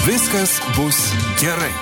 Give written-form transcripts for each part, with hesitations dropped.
Viskas bus gerai.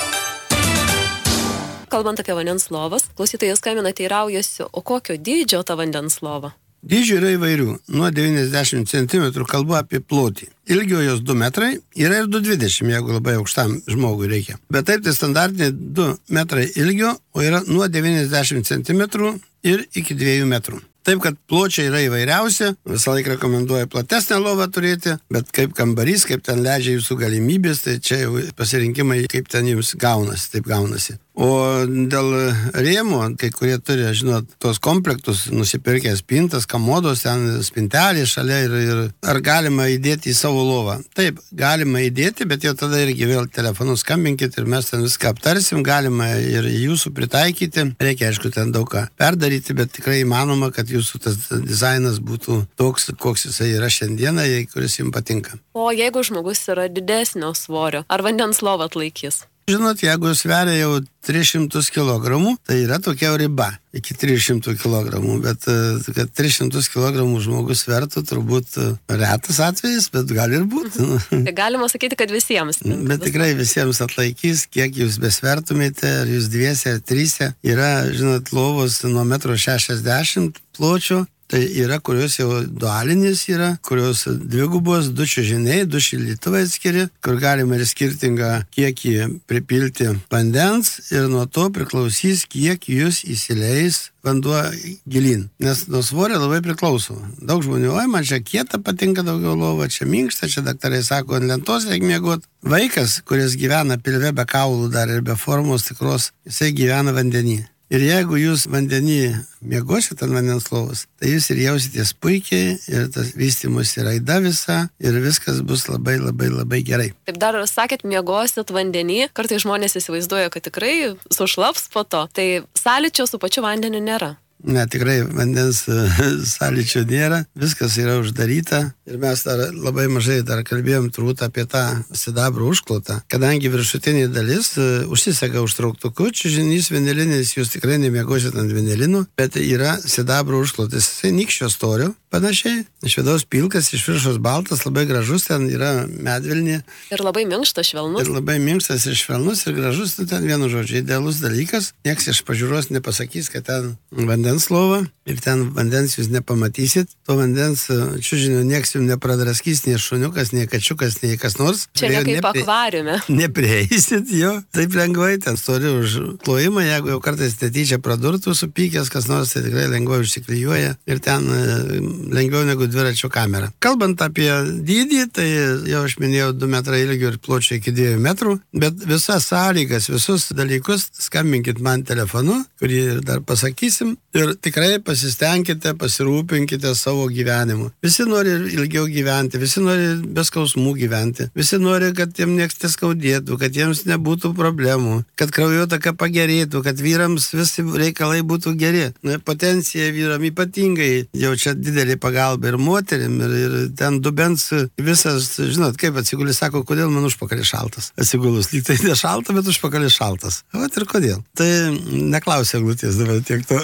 Kalbant apie vandens lovas, klausytojas skambina teiraujasi, o kokio dydžio ta vandens lova? Dydžių yra įvairių. Nuo 90 cm kalbu apie plotį. Ilgio jos 2 metrai, yra ir 2,20, jeigu labai aukštam žmogui reikia. Bet taip, tai standartiniai 2 metrai ilgio, o yra nuo 90 cm ir iki 2 metrų. Taip, kad pločiai yra įvairiausia, visą laiką rekomenduoju platesnę lovą turėti, bet kaip kambarys, kaip ten leidžia jūsų galimybės, tai čia jau pasirinkimai, kaip ten jums gaunasi, taip gaunasi. O dėl rėmų, kai kurie turi, žinot, tos komplektus, nusipirkę spintas, kamodos, ten spintelė šalia ir ar galima įdėti į savo lovą. Taip, galima įdėti, bet jau tada irgi vėl telefonu skambinkit ir mes ten viską aptarsim, galima ir jūsų pritaikyti. Reikia, aišku, ten daug ką perdaryti, bet tikrai įmanoma, kad jūsų tas dizainas būtų toks, koks jisai yra šiandieną, kuris jums patinka. O jeigu žmogus yra didesnio svorio, ar vandens lova atlaikys? Žinot, jeigu sveria jau 300 kg, tai yra tokia riba iki 300 kg, bet kad 300 kg žmogus svertų, turbūt retas atvejis, bet gali ir būti. Tai galima sakyti, kad visiems. Bet tikrai visiems atlaikys, kiek jūs besvertumėte, ar jūs dviese, ar tryse. Yra, žinot, lovos nuo 1,60 m pločio. Tai yra, kurios jau dualinės yra, kurios dvigubos, 2 čiužiniai, 2 šildytuvai atskiri, kur galima ir skirtingą kiekį pripilti vandens ir nuo to priklausys, kiek jūs įsileis vanduo gilin. Nes nuo svorio labai priklauso. Daug žmonių, man čia kieta patinka daugiau lova, čia minkšta, čia daktarai sako, ant lentos reikia miegot. Vaikas, kuris gyvena pilve be kaulų dar ir be formos tikros, jisai gyvena vandenį. Ir jeigu jūs vandenį miegosit ant vandens lovos, tai jūs ir jausitės puikiai, ir tas vystymus ir raida visa, ir viskas bus labai, labai, labai gerai. Taip dar sakėt, miegosit vandenį, kartais žmonės įsivaizduoja, kad tikrai sušlaps po to, tai sąlyčio su pačiu vandeniu nėra. Ne, tikrai vandens sąlyčio nėra, viskas yra uždaryta ir mes dar labai mažai dar kalbėjom turbūt apie tą sidabro užklotą, kadangi viršutinė dalis užsisega užtrauktuku, čiužinys vinilinis, jūs tikrai nemiegosit ant vinilino, bet yra sidabro užklotas, jisai nykščio storio, panašiai, iš vidaus pilkas, iš viršos baltas, labai gražus, ten yra medvilnė. Ir labai minkštas, švelnus. Ir labai minkštas ir švelnus ir gražus, ten vienu žodžiu, idealus dalykas, nieks iš pažiūros nepasakys, kad ten vandens lova ir ten vandens jūs nepamatysit, to vandens čiužinio nieks jums nepradraskys, nei šuniukas, nei kačiukas, nei kas nors. Čia ne kaip akvariume. Neprieisit jo, taip lengvai, ten stori už klojimą, jeigu jau kartais netyčia pradurtų supykęs, kas nors, tai tikrai lengvai užsiklijuoja ir ten lengviau negu dviračio kamera. Kalbant apie dydį, tai jau aš minėjau 2 metrai ilgio ir pločio iki 2 metrų, bet visas sąlygas, visus dalykus skambinkit man telefonu, kurį dar pasakysim, ir tikrai pasistengkite, pasirūpinkite savo gyvenimu. Visi nori ilgiau gyventi, visi nori be skausmų gyventi, visi nori, kad jiems nieks neskaudėtų, kad jiems nebūtų problemų, kad kraujotaka pagerėtų, kad vyrams visi reikalai būtų geri. Potencija vyram ypatingai jau čia didelė pagalba ir moterim, ir ten dubens visas, žinot, kaip atsigulus sako, kodėl man užpakalis šaltas. Atsigulus, lyg tai nešalta, bet užpakalis šaltas. Vat ir kodėl. Tai neklausia glūties dabar tiek to.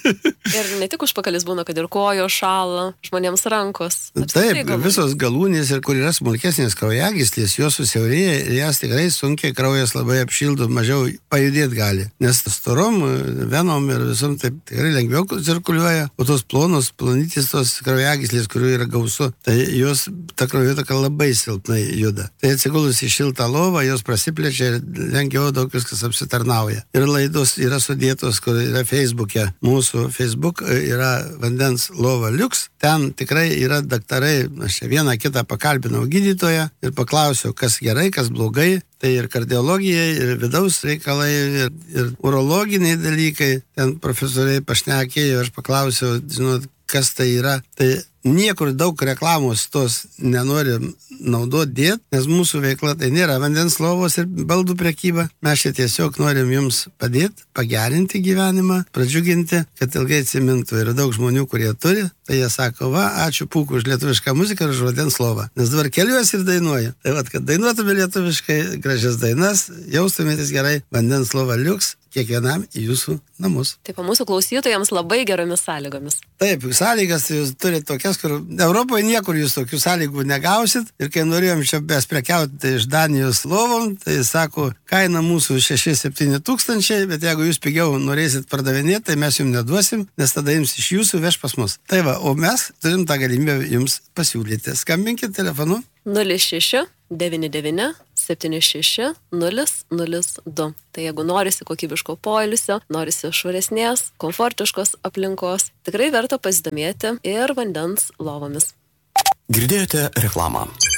Ir ne tik užpakalis būna, kad ir kojo šala, žmonėms rankos. Taip, visos galūnės ir kur yra smulkesnės kraujagyslės, jos susiaurėja ir jas tikrai sunkiai kraujas labai apšildo, mažiau pajudėti gali. Nes storom, venom ir visom taip tikrai lengviau cirkuliuoja, o tos plonos, plonytis tos kraujagyslės, kurių yra gausu, tai jos ta kraujotaka labai silpnai juda. Tai atsigulus į šiltą lovą, jos prasiplečia ir lengviau daug viskas apsitarnauja. Ir laidos yra sudėtos, kur yra Facebook'e. Mūsų Facebook yra vandens lova liuks. Ten tikrai yra daktarai, aš vieną kitą pakalbinau gydytoją ir paklausiau, kas gerai, kas blogai. Tai ir kardiologija, ir vidaus reikalai, ir urologiniai dalykai. Ten profesoriai pašnekėjo, aš paklausiau, žinot, kas tai yra. Tai niekur daug reklamos tos nenori naudoti dėt, nes mūsų veikla tai nėra vandens lovos ir baldų prekyba. Mes čia tiesiog norim jums padėti, pagerinti gyvenimą, pradžiuginti, kad ilgai atsimintų. Yra daug žmonių, kurie turi, tai jie sako, va, ačiū Pūkui už lietuvišką muziką ir už vandens lovą. Nes dabar keliuosi ir dainuoju. Tai vat, kad dainuotume lietuviškai gražias dainas, jaustumėtis gerai, vandens lova liuks. kiekvienam į jūsų namus. Taip, mūsų klausytojams labai geromis sąlygomis. Taip, sąlygas jūs turite tokias, kur Europoje niekur jūs tokių sąlygų negausit. Ir kai norėjom čia prekiauti iš Danijos lovom, tai sako, kaina mūsų 6-7 tūkstančiai, bet jeigu jūs pigiau norėsit pardavinėti, tai mes jums neduosim, nes tada jums iš jūsų veš pas mus. Tai va, o mes turim tą galimybę jums pasiūlyti. Skambinkit telefonu 06 99 76 002. Tai jeigu norisi kokybiško poilsio, norisi švaresnės, komfortiškos aplinkos, tikrai verta pasidomėti ir vandens lovomis. Girdėjote reklamą.